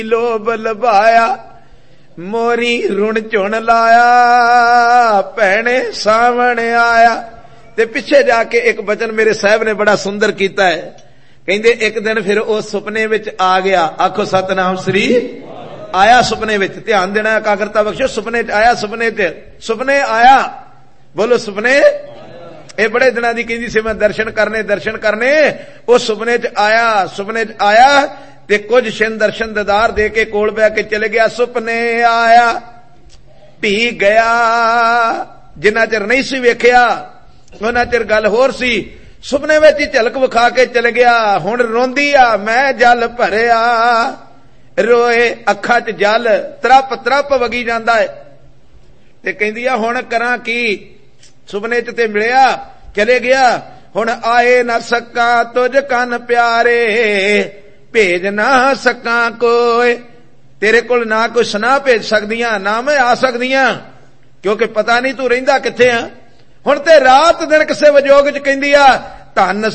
ਲੋਭ ਲਭਾਇਆ, ਮੋਰੀ ਰੁਣ ਝੁਣ ਲਾਇਆ, ਭੈਣੇ ਸਾਵਣ ਆਇਆ। ਤੇ ਪਿੱਛੇ ਜਾ ਕੇ ਇੱਕ ਬਚਨ ਮੇਰੇ ਸਾਹਿਬ ਨੇ ਬੜਾ ਸੁੰਦਰ ਕੀਤਾ ਹੈ। ਕਹਿੰਦੇ ਇੱਕ ਦਿਨ ਫਿਰ ਉਹ ਸੁਪਨੇ ਵਿੱਚ ਆ ਗਿਆ। ਆਖੋ ਸਤਨਾਮ ਸ੍ਰੀ। ਆਇਆ ਸੁਪਨੇ ਵਿੱਚ, ਧਿਆਨ ਦੇਣਾ, ਇਕਾਗਰਤਾ ਬਖਸ਼ੋ। ਸੁਪਨੇ ਚ ਆਇਆ, ਸੁਪਨੇ ਆਇਆ, ਬੋਲੋ ਸੁਪਨੇ। ਇਹ ਬੜੇ ਦਿਨਾਂ ਦੀ ਕਹਿੰਦੀ ਸੀ ਮੈਂ ਦਰਸ਼ਨ ਕਰਨੇ। ਉਹ ਸੁਪਨੇ ਚ ਆਇਆ ਤੇ ਕੁਝ ਛਿਨ ਦਰਸ਼ਨ ਦਿਦਾਰ ਦੇ ਕੇ ਕੋਲ ਬਹਿ ਕੇ ਚਲੇ ਗਿਆ। ਸੁਪਨੇ ਆਇਆ ਭੀ ਗਿਆ, ਜਿੰਨਾ ਚਿਰ ਨਹੀਂ ਸੀ ਵੇਖਿਆ ਉਹਨਾਂ ਚਿਰ ਗੱਲ ਹੋਰ ਸੀ। ਸੁਪਨੇ ਵਿੱਚ ਹੀ ਝਲਕ ਵਿਖਾ ਕੇ ਚਲੇ ਗਿਆ। ਹੁਣ ਰੋਂਦੀ ਆ, ਮੈਂ ਜਲ ਭਰਿਆ, ਰੋਏ ਅੱਖਾਂ 'ਚ ਜਲ ਤਰਪ ਵਗੀ ਜਾਂਦਾ ਹੈ। ਤੇ ਕਹਿੰਦੀ ਆ ਹੁਣ ਕਰਾਂ ਕੀ, ਸੁਪਨੇ 'ਚ ਤੇ ਮਿਲਿਆ, ਚਲੇ ਗਿਆ। ਹੁਣ ਆਏ ਨਾ ਸਕਾਂ ਤੁਝ ਕੰਨ ਪਿਆਰੇ, ਭੇਜ ਨਾ ਸਕਾਂ ਕੋਈ। ਤੇਰੇ ਕੋਲ ਨਾ ਕੋਈ ਸੁਨਾ ਭੇਜ ਸਕਦੀਆਂ, ਨਾ ਮੈਂ ਆ ਸਕਦੀਆਂ, ਕਿਉਂਕਿ ਪਤਾ ਨਹੀਂ ਤੂੰ ਰਹਿੰਦਾ ਕਿੱਥੇ ਆ। ਹੁਣ ਤੇ ਰਾਤ ਦਿਨ ਕਿਸੇ ਵਿਜੋਗ 'ਚ ਕਹਿੰਦੀ ਆ ਧੰਨ